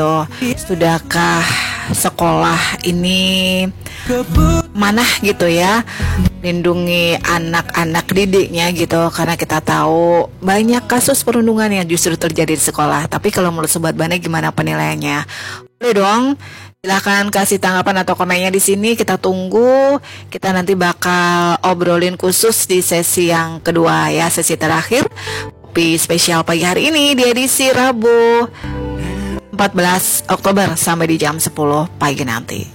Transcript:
Sudahkah sekolah ini manah gitu ya, lindungi anak-anak didiknya gitu, karena kita tahu banyak kasus perundungan yang justru terjadi di sekolah. Tapi kalau menurut Sobat Bane gimana penilaiannya? Boleh dong, silahkan kasih tanggapan atau komennya di sini. Kita tunggu, kita nanti bakal obrolin khusus di sesi yang kedua ya, sesi terakhir kopi spesial pagi hari ini di edisi Rabu 14 Oktober sampai di jam 10 pagi nanti.